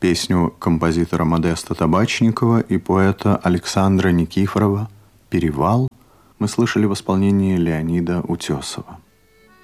Песню композитора Модеста Табачникова и поэта Александра Никифорова «Перевал» мы слышали в исполнении Леонида Утесова.